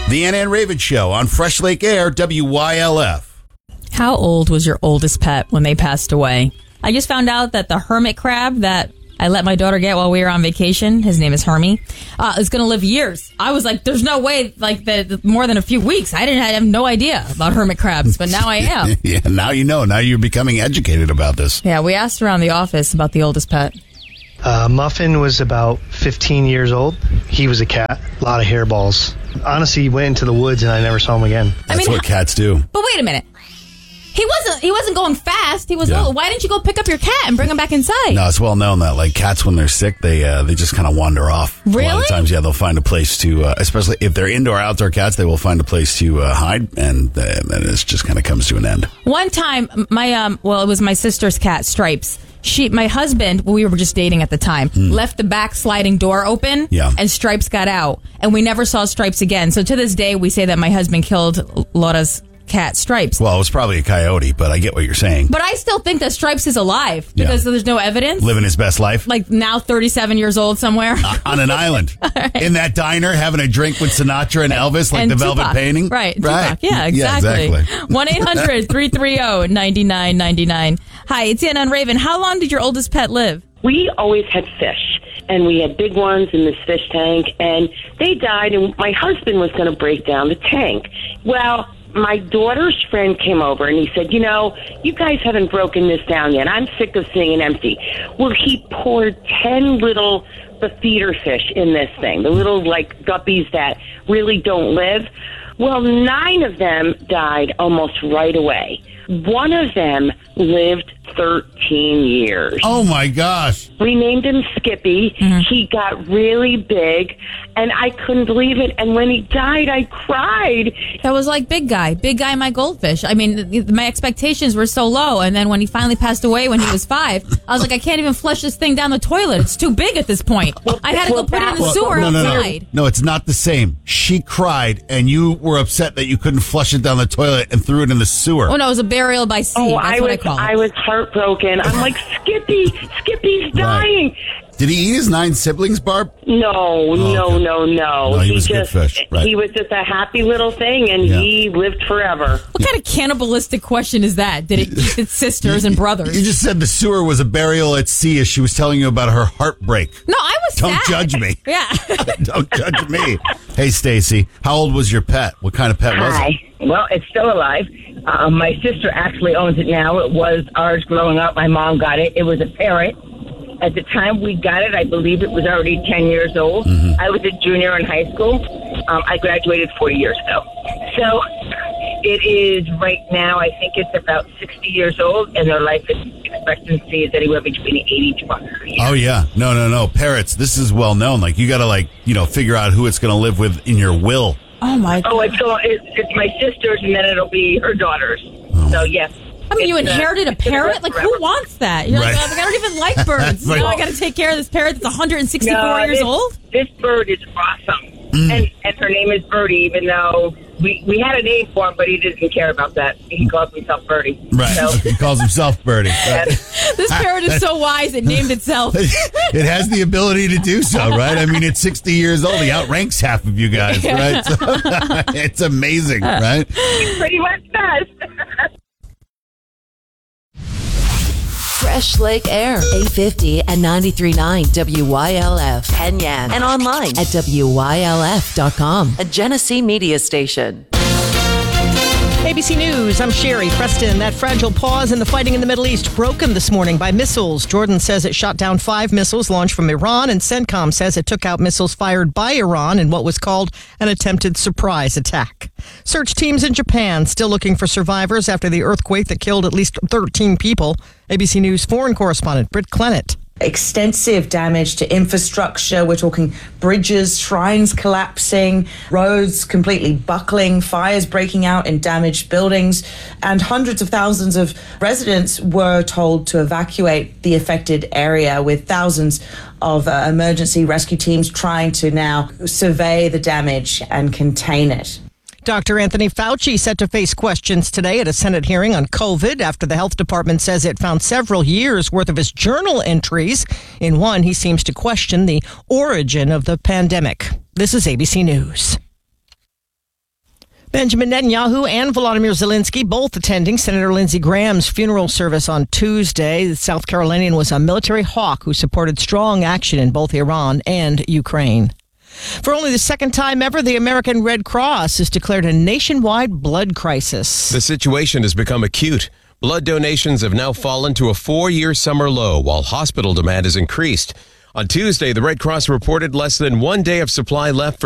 The Ann and Raven Show on Fresh Lake Air, WYLF. How old was your oldest pet when they passed away? I just found out that the hermit crab that I let my daughter get while we were on vacation, his name is Hermie, is going to live years. I was like, there's no way, like, more than a few weeks. I have no idea about hermit crabs, but now I am. Yeah, now you know. Now you're becoming educated about this. Yeah, we asked around the office about the oldest pet. Muffin was about 15 years old. He was a cat. A lot of hairballs. Honestly, he went into the woods and I never saw him again. That's what cats do. But wait a minute. He wasn't going fast. He was little. Why didn't you go pick up your cat and bring him back inside? No, it's well known that like cats, when they're sick, they just kind of wander off. Really? A lot of times, they'll find a place to, especially if they're indoor, outdoor cats, they will find a place to hide, and then it just kind of comes to an end. One time, it was my sister's cat, Stripes. My husband, we were just dating at the time, left the back sliding door open, and Stripes got out, and we never saw Stripes again. So to this day, we say that my husband killed Laura's cat, Stripes. Well, it was probably a coyote, but I get what you're saying. But I still think that Stripes is alive because there's no evidence. Living his best life. Like now 37 years old somewhere. On an island. Right. In that diner, having a drink with Sinatra and Elvis, like and the Tupac. Velvet Painting. Right. Tupac. Yeah, exactly. 1-800-330-9999. Hi, it's Anna and Raven. How long did your oldest pet live? We always had fish, and we had big ones in this fish tank, and they died, and my husband was going to break down the tank. Well, my daughter's friend came over and he said, you guys haven't broken this down yet. I'm sick of seeing it empty. Well, he poured 10 the feeder fish in this thing, the little like guppies that really don't live. Well, 9 of them died almost right away. One of them lived 13 years. Oh, my gosh. We named him Skippy. Mm-hmm. He got really big, and I couldn't believe it. And when he died, I cried. That was like Big Guy, my goldfish. I mean, my expectations were so low, and then when he finally passed away when he was 5, I was like, I can't even flush this thing down the toilet. It's too big at this point. I had to go put it in the sewer outside. No, it's not the same. She cried, and you were upset that you couldn't flush it down the toilet and threw it in the sewer. Oh, no, it was a burial by sea. Oh, That's what I call it. I was heartbroken. I'm like, Skippy's dying. Did he eat his 9 siblings, Barb? No. No, he was a good fish. Right. He was just a happy little thing, and he lived forever. What kind of cannibalistic question is that? Did it eat its sisters and brothers? You just said the sewer was a burial at sea as she was telling you about her heartbreak. No, I was Don't sad. judge me. Yeah. Don't judge me. Hey, Stacy, how old was your pet? What kind of pet was it? Well, it's still alive. My sister actually owns it now. It was ours growing up. My mom got it. It was a parrot. At the time we got it, I believe it was already 10 years old. Mm-hmm. I was a junior in high school. I graduated 40 years ago. So it is right now, I think it's about 60 years old, and their life expectancy is anywhere between 80 to 100 years. Oh, yeah. No. Parrots, this is well known. Like, you got to, figure out who it's going to live with in your will. Oh, my God. Oh, it's my sister's, and then it'll be her daughter's. Oh. So, yes. I mean, you inherited a parrot? Like, who wants that? You're like, I don't even like birds. Right. I got to take care of this parrot that's 164 years old? This bird is awesome. And her name is Birdie, even though we had a name for him, but he didn't care about that. He calls himself Birdie. Right. So. He calls himself Birdie. This parrot is so wise, it named itself. It has the ability to do so, right? I mean, it's 60 years old. He outranks half of you guys, right? So, it's amazing, right? He pretty much does. Fresh Lake Air, 850 and 93.9 WYLF, Penyan, and online at WYLF.com, a Genesee media station. ABC News, I'm Sherry Preston. That fragile pause in the fighting in the Middle East broken this morning by missiles. Jordan says it shot down 5 missiles launched from Iran, and CENTCOM says it took out missiles fired by Iran in what was called an attempted surprise attack. Search teams in Japan still looking for survivors after the earthquake that killed at least 13 people. ABC News foreign correspondent Britt Clennett. Extensive damage to infrastructure. We're talking bridges, shrines collapsing, roads completely buckling, fires breaking out in damaged buildings, and hundreds of thousands of residents were told to evacuate the affected area, with thousands of emergency rescue teams trying to now survey the damage and contain it. Dr. Anthony Fauci set to face questions today at a Senate hearing on COVID after the health department says it found several years' worth of his journal entries. In one, he seems to question the origin of the pandemic. This is ABC News. Benjamin Netanyahu and Volodymyr Zelensky both attending Senator Lindsey Graham's funeral service on Tuesday. The South Carolinian was a military hawk who supported strong action in both Iran and Ukraine. For only the second time ever, the American Red Cross has declared a nationwide blood crisis. The situation has become acute. Blood donations have now fallen to a 4-year summer low, while hospital demand has increased. On Tuesday, the Red Cross reported less than 1 day of supply left for